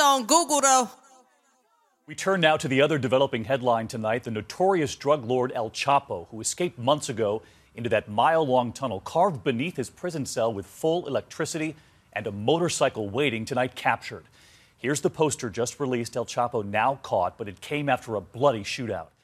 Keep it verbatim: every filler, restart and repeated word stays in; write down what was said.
on Google, though. We turn now to the other developing headline tonight. The notorious drug lord El Chapo, who escaped months ago into that mile-long tunnel carved beneath his prison cell with full electricity and a motorcycle waiting, tonight captured. Here's the poster just released. El Chapo now caught, but it came after a bloody shootout.